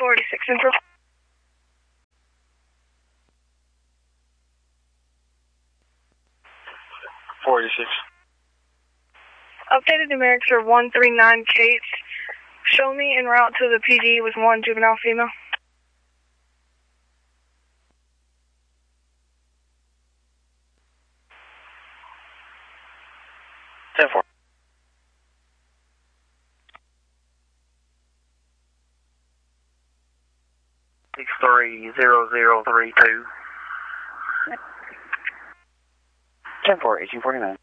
46 Central. 46. Updated numerics are 139 Kate. Show me en route to the PD with one juvenile female. Ten four. 630032. 10-4, 1849.